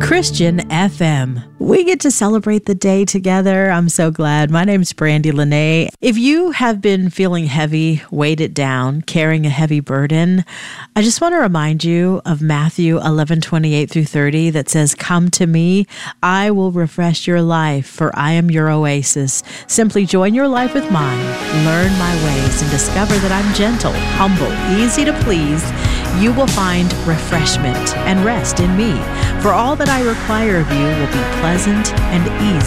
Christian FM. We get to celebrate the day together. I'm so glad. My name's Brandy Lene. If you have been feeling heavy, weighted down, carrying a heavy burden, I just want to remind you of Matthew 11:28-30 that says, "Come to me, I will refresh your life, for I am your oasis. Simply join your life with mine, learn my ways, and discover that I'm gentle, humble, easy to please. You will find refreshment and rest in me, for all that I require of you will be pleasant and easy